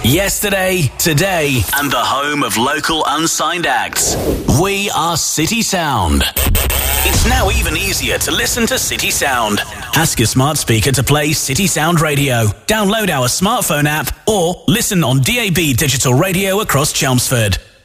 Yesterday, today, and the home of local unsigned acts. We are City Sound. It's now even easier to listen to City Sound. Ask your smart speaker to play City Sound Radio. Download our smartphone app or listen on DAB digital radio across Chelmsford.